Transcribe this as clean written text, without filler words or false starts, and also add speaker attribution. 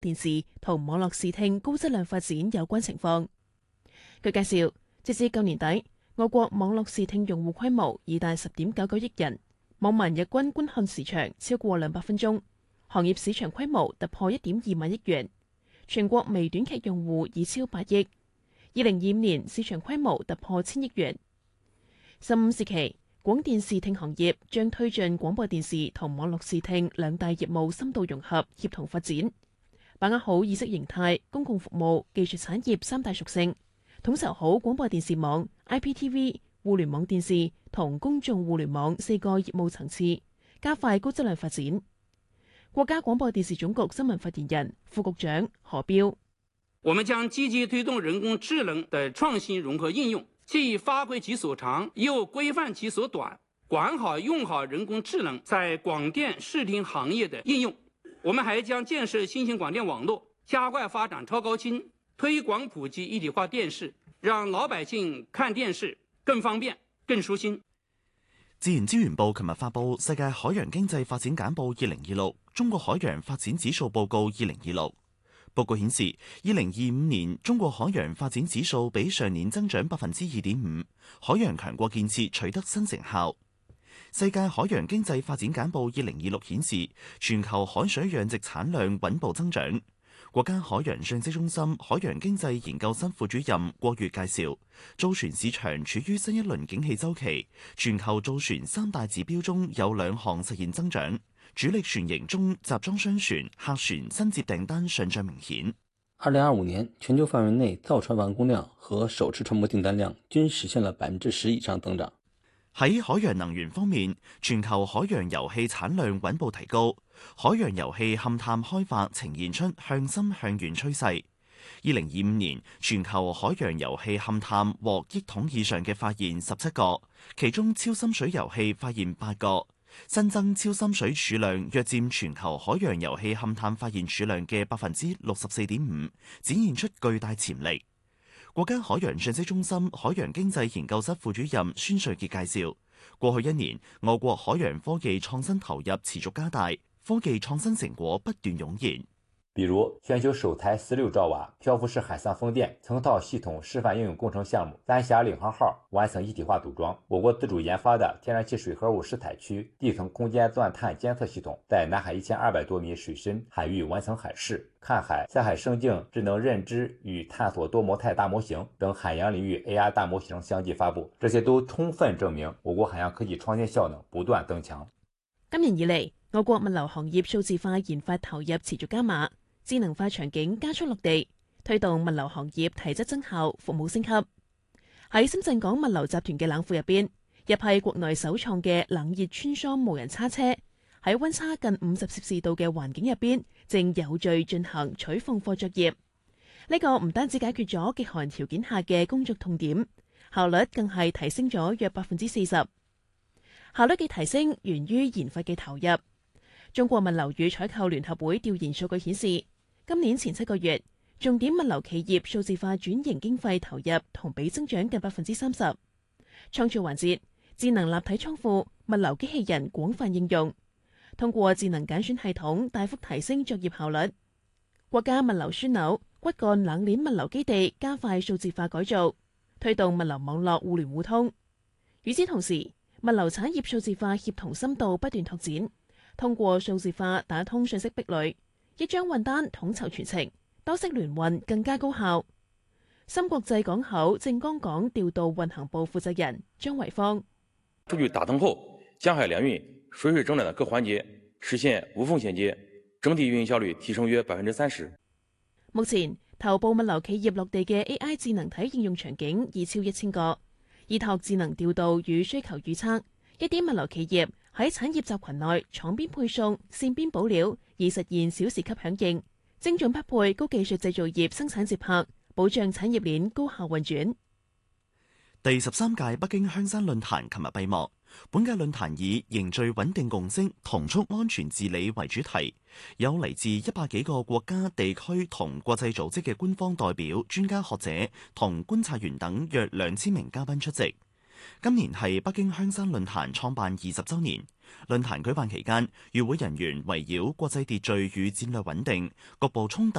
Speaker 1: 電視同網絡視聽高質量發展有關情況。據介紹，截至舊年底，我國網絡視聽用戶規模已達10.99億人，網民日均觀看時長超過200分鐘，行業市場規模突破1.2萬億元，全國微短劇用戶已超8億。2025年市場規模突破1000億元。15時期，廣電視聽行業將推進廣播電視同網絡視聽兩大業務深度融合，協同發展，把握好意識形態、公共服務、技術產業三大屬性，統籌好廣播電視網、IPTV、互聯網電視同公眾互聯網4個業務層次，加快高質量發展。國家廣播電視總局新聞發言人、副局長何彪：
Speaker 2: 我們將積極推動人工智能的創新融合應用，既發揮其所長，又規範其所短，管好用好人工智能在廣電視聽行業的應用。我們還將建設新型廣電網絡，加快發展超高清，推廣普及一體化電視，讓老百姓看電視更方便、更舒心。
Speaker 3: 自然資源部琴日發布《世界海洋經濟發展簡報2026》中國海洋發展指數報告2026。報告顯示，2025年中國海洋發展指數比上年增長2.5%，海洋強國建設取得新成效。世界海洋經濟發展簡報2026顯示，全球海水養殖產量穩步增長。國家海洋信息中心海洋經濟研究室副主任郭月介紹，造船市場處於新一輪景氣週期，全球造船三大指標中有2項實現增長。主力船型中，集裝箱船、客船新接訂單上漲明顯。
Speaker 4: 2025年，全球範圍內造船完工量和手持船舶訂單量均實現了10%以上增長。
Speaker 3: 喺海洋能源方面，全球海洋油氣產量穩步提高，海洋油氣勘探開發呈現出向深向遠趨勢。2025年，全球海洋油氣勘探獲億桶以上嘅發現17個，其中超深水油氣發現8個。新增超深水儲量約佔全球海洋油氣勘探發現儲量嘅64.5%，展現出巨大潛力。國家海洋信息中心海洋經濟研究室副主任孫瑞傑介紹，過去1年，我國海洋科技創新投入持續加大，科技創新成果不斷湧現。
Speaker 5: 比如，全球首台16兆瓦漂浮式海上風電成套系統示範應用工程項目"三峽領航號"完成一體化組裝。我國自主研發的天然氣水合物試採區地層空間鑽探監測系統在南海1200多米水深海域完成海試。看海、下海生境智能認知與探索多模態大模型等海洋領域 AR 大模型相繼發布，這些都充分證明我國海洋科技創新效能不斷增強。
Speaker 1: 今年以嚟，我國物流行業數字化研發投入持續加碼，智能化場景加速落地，推動物流行業提質增效、服務升級。喺深圳港物流集團嘅冷庫入邊，一批國內首創嘅冷熱穿梭無人叉車，喺溫差近50攝氏度嘅環境入邊，正有序進行取放貨作業。呢個唔單止解決咗極寒條件下嘅工作痛點，效率更係提升咗約40%。效率嘅提升源於研發嘅投入。中國物流與採購聯合會調研數據顯示，今年前7個月，重點物流企業數字化轉型經費投入同比增長近30%。創造環節、智能立體倉庫、物流機器人廣泛應用，通過智能揀選系統大幅提升作業效率。國家物流樞紐、骨幹冷鏈物流基地加快數字化改造，推動物流網絡互聯互通。與此同時，物流產業數字化協同深度不斷拓展。通過數字化打通信息壁壘，一張運單統籌全程，多式聯運更加高效。深國際港口靖江港調度運行部負責人張維芳：
Speaker 6: 數據打通後，江海聯運、水水整轉的各環節實現無縫銜接，整體運營效率提升約30%。
Speaker 1: 目前，頭部物流企業落地嘅 AI 智能體應用場景已超1000個，依託智能調度與需求預測，一啲物流企業喺產業集群內廠邊配送、線邊補料，以實現小時級響應，精準匹配高技術製造業生產接拍，保障產業鏈高效運轉。
Speaker 3: 第13屆北京香山論壇琴日閉幕。本屆論壇以凝聚穩定共識、同促安全治理為主題，有嚟自100幾個國家、地區同國際組織嘅官方代表、專家學者同觀察員等約2000名嘉賓出席。今年係北京香山論壇創辦20週年， 論壇舉辦期間，與會人員圍繞國際秩序與戰略穩定、局部衝突